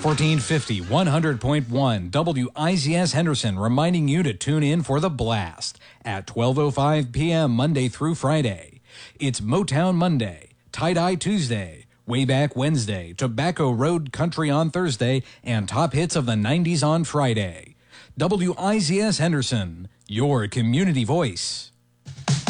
1450, 100.1 WIZS Henderson reminding you to tune in for The Blast at 12:05 p.m. Monday through Friday. It's Motown Monday, Tie-Dye Tuesday, Way Back Wednesday, Tobacco Road Country on Thursday, and Top Hits of the 90s on Friday. WIZS Henderson, your community voice.